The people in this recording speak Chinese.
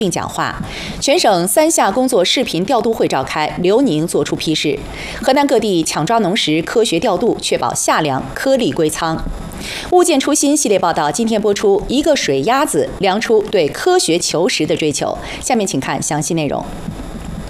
并讲话，全省3下工作视频调度会召开，刘宁作出批示。河南各地抢抓农时科学调度，确保夏粮颗粒归仓。物件初心系列报道今天播出，一个水鸭子量出对科学求实的追求。下面请看详细内容。